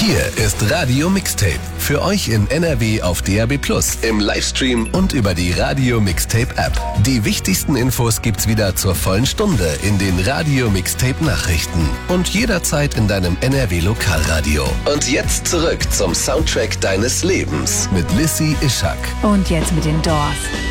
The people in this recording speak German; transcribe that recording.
Hier ist Radio Mixtape. Für euch in NRW auf DAB+, im Livestream und über die Radio Mixtape App. Die wichtigsten Infos gibt's wieder zur vollen Stunde in den Radio Mixtape Nachrichten und jederzeit in deinem NRW Lokalradio. Und jetzt zurück zum Soundtrack deines Lebens mit Lissy Ishak. Und jetzt mit den Doors.